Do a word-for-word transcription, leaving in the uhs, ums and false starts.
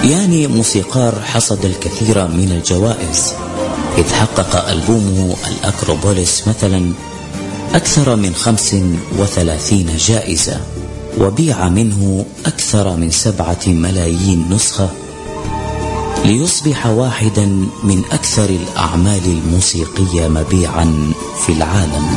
يعني موسيقار حصد الكثير من الجوائز، إذ حقق ألبومه الأكروبوليس مثلا أكثر من خمس وثلاثين جائزة، وبيع منه أكثر من سبعة ملايين نسخة، ليصبح واحدا من أكثر الأعمال الموسيقية مبيعا في العالم.